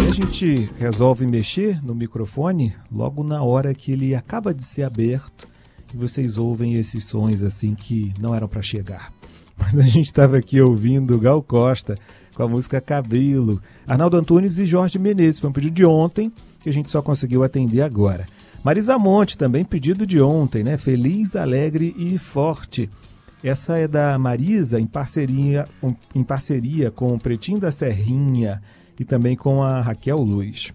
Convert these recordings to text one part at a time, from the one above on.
a gente resolve mexer no microfone logo na hora que ele acaba de ser aberto e vocês ouvem esses sons assim que não eram para chegar. Mas a gente estava aqui ouvindo Gal Costa com a música Cabelo, Arnaldo Antunes e Jorge Menezes. Foi um pedido de ontem que a gente só conseguiu atender agora. Marisa Monte, também pedido de ontem, né? Feliz, alegre e forte. Essa é da Marisa em parceria com o Pretinho da Serrinha e também com a Raquel Luz.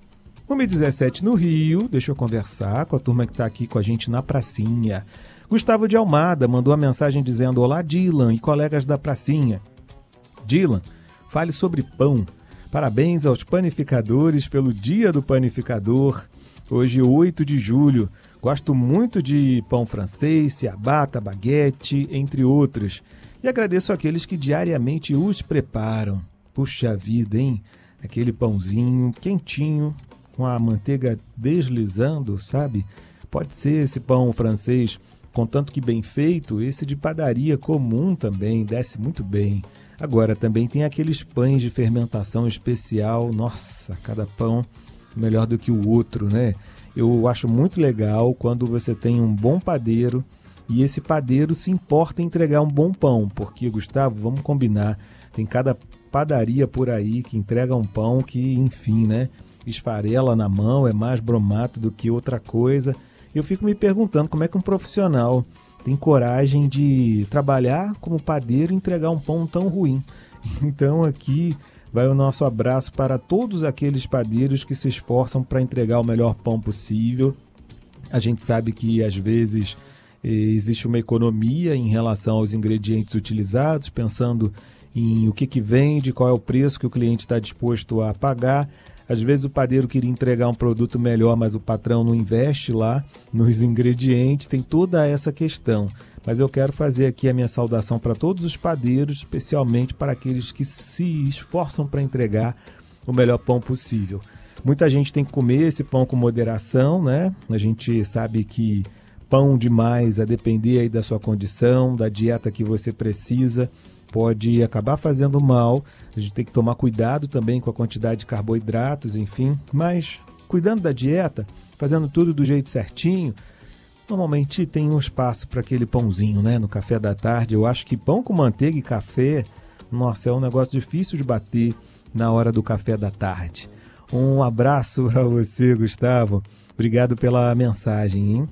1h17 no Rio, deixa eu conversar com a turma que está aqui com a gente na pracinha. Gustavo de Almada mandou a mensagem dizendo: olá Dylan e colegas da pracinha. Dylan, fale sobre pão. Parabéns aos panificadores pelo Dia do Panificador. Hoje, 8 de julho. Gosto muito de pão francês, ciabatta, baguete, entre outros. E agradeço àqueles que diariamente os preparam. Puxa vida, hein? Aquele pãozinho quentinho, com a manteiga deslizando, sabe? Pode ser esse pão francês, contanto que bem feito. Esse de padaria comum também desce muito bem. Agora, também tem aqueles pães de fermentação especial. Nossa, cada pão melhor do que o outro, né? Eu acho muito legal quando você tem um bom padeiro e esse padeiro se importa em entregar um bom pão, porque, Gustavo, vamos combinar, tem cada padaria por aí que entrega um pão que, enfim, né, esfarela na mão, é mais bromato do que outra coisa. Eu fico me perguntando como é que um profissional tem coragem de trabalhar como padeiro e entregar um pão tão ruim. Então aqui vai o nosso abraço para todos aqueles padeiros que se esforçam para entregar o melhor pão possível. A gente sabe que às vezes existe uma economia em relação aos ingredientes utilizados, pensando em o que vende, qual é o preço que o cliente está disposto a pagar. Às vezes o padeiro queria entregar um produto melhor, mas o patrão não investe lá nos ingredientes, tem toda essa questão. Mas eu quero fazer aqui a minha saudação para todos os padeiros, especialmente para aqueles que se esforçam para entregar o melhor pão possível. Muita gente tem que comer esse pão com moderação, né? A gente sabe que pão demais, a depender aí da sua condição, da dieta que você precisa, pode acabar fazendo mal. A gente tem que tomar cuidado também com a quantidade de carboidratos, enfim. Mas cuidando da dieta, fazendo tudo do jeito certinho, normalmente tem um espaço para aquele pãozinho, né? No café da tarde. Eu acho que pão com manteiga e café, nossa, é um negócio difícil de bater na hora do café da tarde. Um abraço para você, Gustavo. Obrigado pela mensagem, hein?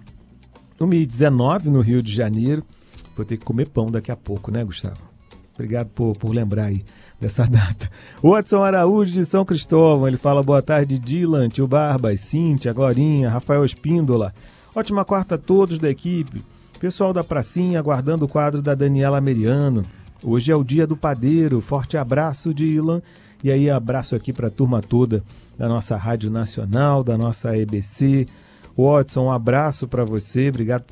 1h19 no Rio de Janeiro. Vou ter que comer pão daqui a pouco, né, Gustavo? Obrigado por lembrar aí dessa data. O Watson Araújo de São Cristóvão, ele fala: boa tarde, Dylan, tio Barbas, Cíntia, Glorinha, Rafael Espíndola. Ótima quarta a todos da equipe. Pessoal da pracinha aguardando o quadro da Daniela Ameriano. Hoje é o dia do padeiro. Forte abraço, Dylan. E aí, abraço aqui para a turma toda da nossa Rádio Nacional, da nossa EBC. Watson, um abraço para você. Obrigado